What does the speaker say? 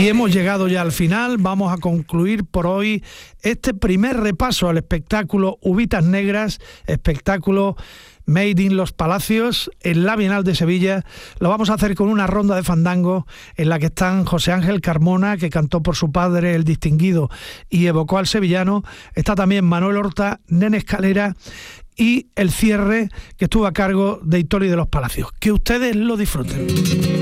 Y hemos llegado ya al final. Vamos a concluir por hoy este primer repaso al espectáculo Uvitas Negras, espectáculo Made in Los Palacios en la Bienal de Sevilla. Lo vamos a hacer con una ronda de fandango en la que están José Ángel Carmona, que cantó por su padre El Distinguido y evocó al sevillano. Está también Manuel Horta, Nene Escalera y el cierre que estuvo a cargo de Hitori de los Palacios. Que ustedes lo disfruten.